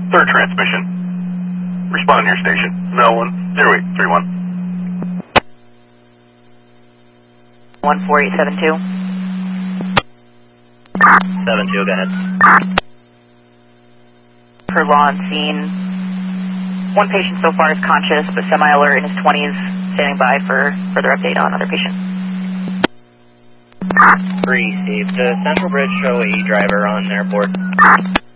Third transmission. Respond to your station. Mel 10831. 14872. 72, go ahead. Per law on scene. One patient so far is conscious, but semi-alert in his 20s, standing by for further update on other patient. Received. Central Bridge show a driver on airport.